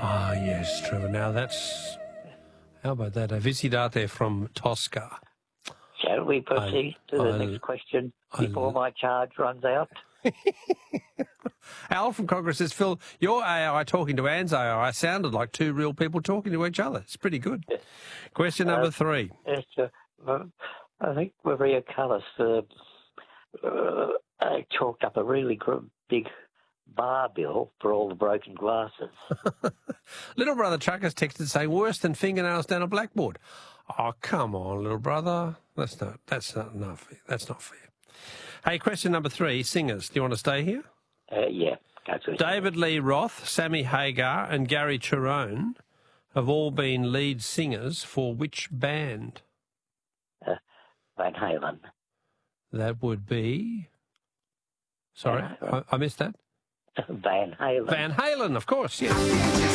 Ah, yes, true. Now that's... How about that? A Visitate from Tosca. Shall we proceed to the next question before my charge runs out? Al from Congress says, Phil, your AI talking to Anne's AI sounded like two real people talking to each other. It's pretty good. Question number 3. Yes, I think Maria Callas chalked up a really big bar bill for all the broken glasses. Little brother Trucker's texted saying, worse than fingernails down a blackboard. Oh, come on, little brother. That's not enough. That's not fair. Hey, question number 3, singers. Do you want to stay here? Yeah. Go to it. David Lee Roth, Sammy Hagar and Gary Cherone have all been lead singers for which band? Van Halen. That would be... Sorry, I missed that. Van Halen. Van Halen, of course, yes.